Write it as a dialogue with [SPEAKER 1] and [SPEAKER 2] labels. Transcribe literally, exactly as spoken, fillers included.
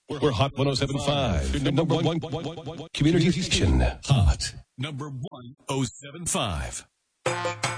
[SPEAKER 1] We're Hot one oh seven point five. Your number one community station. Hot. Number one oh seven point five.